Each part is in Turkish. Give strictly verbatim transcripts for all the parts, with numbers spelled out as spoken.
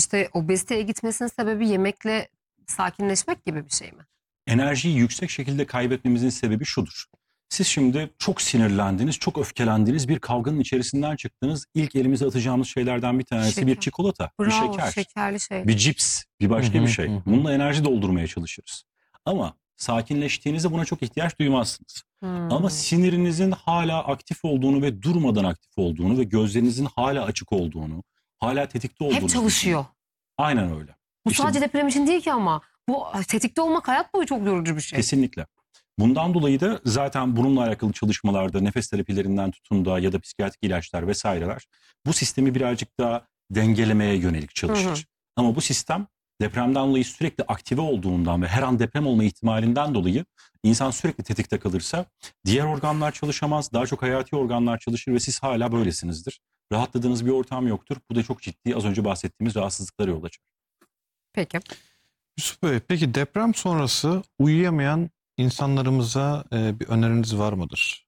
işte obeziteye gitmesinin sebebi yemekle sakinleşmek gibi bir şey mi? Enerjiyi yüksek şekilde kaybetmemizin sebebi şudur. Siz şimdi çok sinirlendiniz, çok öfkelendiniz, bir kavganın içerisinden çıktınız. İlk elimize atacağımız şeylerden bir tanesi Şeker. bir çikolata, bir Bravo, şeker, şekerli şey. bir cips, bir başka Hı hı, bir şey. hı hı. Bununla enerji doldurmaya çalışırız. Ama sakinleştiğinizde buna çok ihtiyaç duymazsınız. Hmm. Ama sinirinizin hala aktif olduğunu ve durmadan aktif olduğunu ve gözlerinizin hala açık olduğunu, hala tetikte olduğunu Hep çalışıyor. düşünün. Aynen öyle. Bu İşte sadece deprem için değil ki ama. Bu tetikte olmak hayat boyu çok yorucu bir şey. kesinlikle. Bundan dolayı da zaten bununla alakalı çalışmalarda nefes terapilerinden tutun da ya da psikiyatrik ilaçlar vesaireler bu sistemi birazcık daha dengelemeye yönelik çalışır. Hı hı. Ama bu sistem depremden dolayı sürekli aktive olduğundan ve her an deprem olma ihtimalinden dolayı insan sürekli tetikte kalırsa diğer organlar çalışamaz, daha çok hayati organlar çalışır ve siz hala böylesinizdir. Rahatladığınız bir ortam yoktur. Bu da çok ciddi az önce bahsettiğimiz rahatsızlıklara yol açar. Peki. Yusuf Bey, peki deprem sonrası uyuyamayan insanlarımıza e, bir öneriniz var mıdır?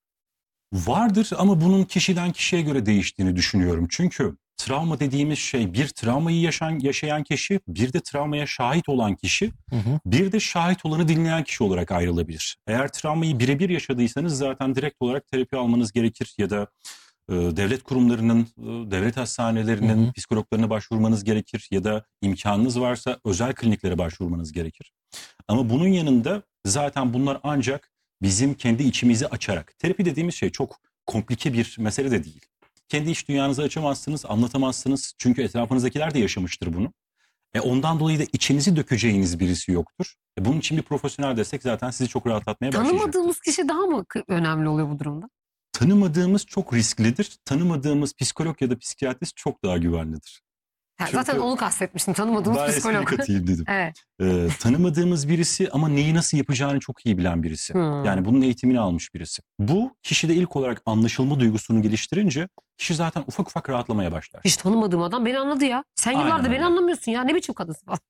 Vardır ama bunun kişiden kişiye göre değiştiğini düşünüyorum. Çünkü travma dediğimiz şey bir travmayı yaşayan, yaşayan kişi, bir de travmaya şahit olan kişi, Hı hı. bir de şahit olanı dinleyen kişi olarak ayrılabilir. Eğer travmayı birebir yaşadıysanız zaten direkt olarak terapi almanız gerekir ya da e, devlet kurumlarının, e, devlet hastanelerinin Hı hı. psikologlarına başvurmanız gerekir ya da imkanınız varsa özel kliniklere başvurmanız gerekir. Ama bunun yanında zaten bunlar ancak bizim kendi içimizi açarak. Terapi dediğimiz şey çok komplike bir mesele de değil. Kendi iç dünyanızı açamazsınız, anlatamazsınız. Çünkü etrafınızdakiler de yaşamıştır bunu. E ondan dolayı da içinizi dökeceğiniz birisi yoktur. E bunun için bir profesyonel destek zaten sizi çok rahatlatmaya başlayacak. Tanımadığımız kişi daha mı kı- önemli oluyor bu durumda? Tanımadığımız çok risklidir. Tanımadığımız psikolog ya da psikiyatrist çok daha güvenlidir. Ha, Çünkü zaten onu kastetmiştim. Tanımadığımız daha psikolog. espri katayım dedim. Evet. Ee, tanımadığımız birisi ama neyi nasıl yapacağını çok iyi bilen birisi. Hmm. Yani bunun eğitimini almış birisi. Bu kişide ilk olarak anlaşılma duygusunu geliştirince kişi zaten ufak ufak rahatlamaya başlar. Hiç tanımadığım adam beni anladı ya. Sen Aynen yıllardır beni öyle. anlamıyorsun ya. Ne biçim kadınsın falan.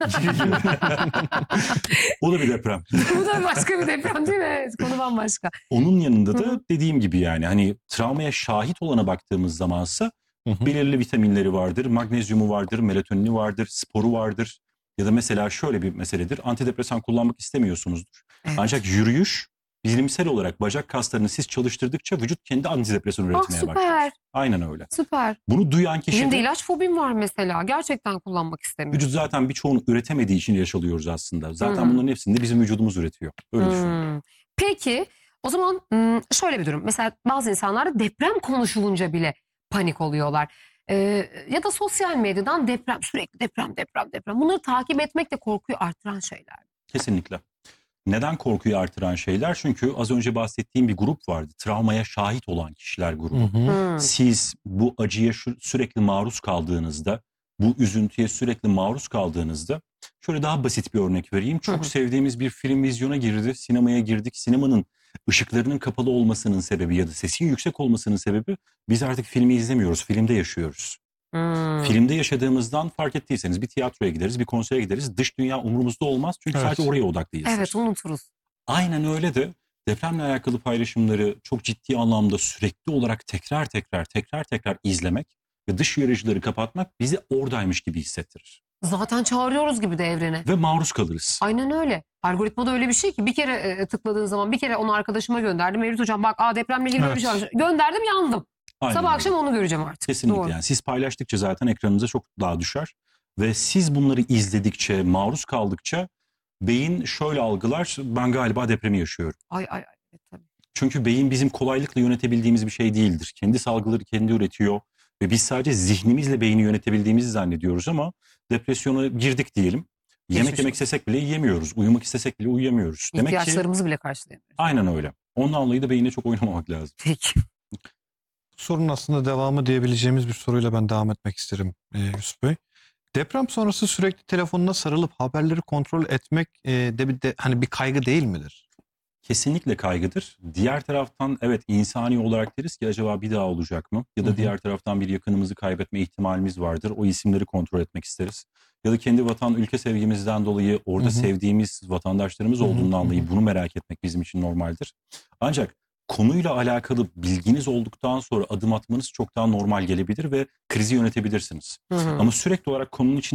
O da bir deprem. Bu da başka bir deprem değil mi? Evet, konu bambaşka. Onun yanında Hı da hı. dediğim gibi yani hani travmaya şahit olana baktığımız zamansa Hı hı. belirli vitaminleri vardır, magnezyumu vardır, melatonini vardır, sporu vardır. Ya da mesela şöyle bir meseledir. Antidepresan kullanmak istemiyorsunuzdur. Evet. Ancak yürüyüş bilimsel olarak bacak kaslarını siz çalıştırdıkça vücut kendi antidepresan Ah üretmeye başlar. süper. Aynen öyle. Süper. Bunu duyan kişi Benim de de ilaç fobim var mesela. Gerçekten kullanmak istemiyorum. vücut zaten birçoğunu üretemediği için yaşalıyoruz aslında. Zaten Hı. bunların hepsini de bizim vücudumuz üretiyor. Öyle düşünün. Hmm. Peki o zaman hmm, şöyle bir durum. Mesela bazı insanlar deprem konuşulunca bile panik oluyorlar. Ee, ya da sosyal medyadan deprem, sürekli deprem, deprem, deprem. Bunları takip etmek de korkuyu artıran şeyler. Kesinlikle. Neden korkuyu artıran şeyler? Çünkü az önce bahsettiğim bir grup vardı. Travmaya şahit olan kişiler grubu. Hı hı. Hmm. Siz bu acıya şu- sürekli maruz kaldığınızda, bu üzüntüye sürekli maruz kaldığınızda, şöyle daha basit bir örnek vereyim. Çok Hı hı. sevdiğimiz bir film vizyona girdi, sinemaya girdik. Sinemanın ışıklarının kapalı olmasının sebebi ya da sesin yüksek olmasının sebebi biz artık filmi izlemiyoruz, filmde yaşıyoruz. Hmm. Filmde yaşadığımızdan fark ettiyseniz bir tiyatroya gideriz, bir konsere gideriz. Dış dünya umurumuzda olmaz çünkü Evet. sadece oraya odaklıyız. Evet, unuturuz. Aynen öyle de depremle alakalı paylaşımları çok ciddi anlamda sürekli olarak tekrar tekrar tekrar tekrar izlemek ve dış uyarıcıları kapatmak bizi oradaymış gibi hissettirir. Zaten çağırıyoruz gibi de evrene. Ve maruz kalırız. Aynen öyle. Algoritma da öyle bir şey ki bir kere e, tıkladığın zaman bir kere onu arkadaşıma gönderdim. Mevlüt hocam bak aa depremle ilgili böyle bir şey Evet. varmış. Gönderdim yandım. Aynen Sabah öyle. akşam onu göreceğim artık. Kesinlikle Doğru. yani siz paylaştıkça zaten ekranınıza çok daha düşer. Ve siz bunları izledikçe, maruz kaldıkça beyin şöyle algılar, ben galiba depremi yaşıyorum. Ay ay ay. Evet, tabii. Çünkü beyin bizim kolaylıkla yönetebildiğimiz bir şey değildir. Kendi salgıları kendi üretiyor ve biz sadece zihnimizle beyni yönetebildiğimizi zannediyoruz ama depresyona girdik diyelim. Yemek Geçmiş yemek olsun. istesek bile yiyemiyoruz. Uyumak istesek bile uyuyamıyoruz. Demek ki İhtiyaçlarımızı bile karşılayamıyoruz. aynen öyle. Ondan dolayı da beyine çok oynamamak lazım. Peki. Bu sorunun aslında devamı diyebileceğimiz bir soruyla ben devam etmek isterim e, Yusuf Bey. Deprem sonrası sürekli telefonuna sarılıp haberleri kontrol etmek e, de bir de hani bir kaygı değil midir? Kesinlikle kaygıdır. Diğer taraftan evet insani olarak deriz ki acaba bir daha olacak mı? Ya da Hı hı. diğer taraftan bir yakınımızı kaybetme ihtimalimiz vardır. O isimleri kontrol etmek isteriz. Ya da kendi vatan ülke sevgimizden dolayı orada Hı hı. sevdiğimiz vatandaşlarımız Hı hı, olduğundan hı dolayı hı. bunu merak etmek bizim için normaldir. Ancak konuyla alakalı bilginiz olduktan sonra adım atmanız çok daha normal gelebilir ve krizi yönetebilirsiniz. Hı hı. Ama sürekli olarak konunun içinde